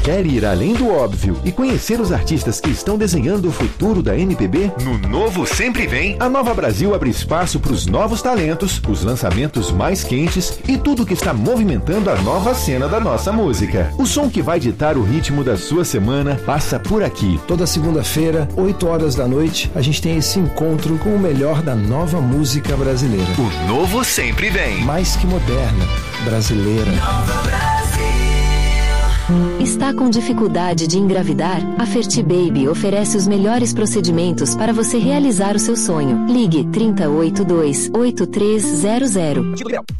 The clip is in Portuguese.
Quer ir além do óbvio e conhecer os artistas que estão desenhando o futuro da MPB? No Novo Sempre Vem, a Nova Brasil abre espaço para os novos talentos, os lançamentos mais quentes e tudo que está movimentando a nova cena da nossa música. O som que vai ditar o ritmo da sua semana passa por aqui. Toda segunda-feira, 8 horas da noite, a gente tem esse encontro com o melhor da nova música brasileira. O Novo Sempre Vem. Mais que moderna, brasileira. Está com dificuldade de engravidar? A Fertibaby oferece os melhores procedimentos para você realizar o seu sonho. Ligue 3082-8300.